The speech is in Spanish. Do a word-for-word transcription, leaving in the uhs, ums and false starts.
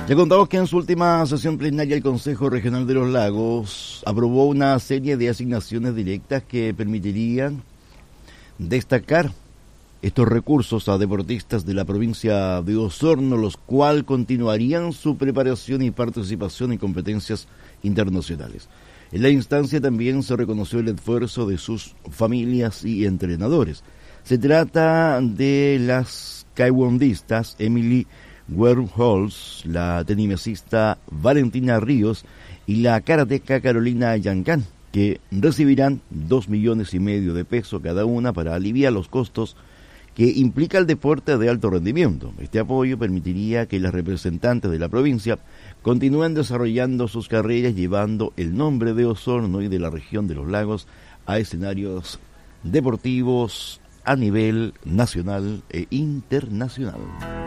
Le contamos que en su última sesión plenaria el Consejo Regional de los Lagos aprobó una serie de asignaciones directas que permitirían destacar estos recursos a deportistas de la provincia de Osorno, los cuales continuarían su preparación y participación en competencias internacionales. En la instancia también se reconoció el esfuerzo de sus familias y entrenadores. Se trata de las taekwondistas Emily Werholz, la tenimesista Valentina Ríos y la karateca Carolina Yancán, que recibirán dos millones y medio de pesos cada una para aliviar los costos que implica el deporte de alto rendimiento. Este apoyo permitiría que las representantes de la provincia continúen desarrollando sus carreras, llevando el nombre de Osorno y de la región de los lagos a escenarios deportivos a nivel nacional e internacional.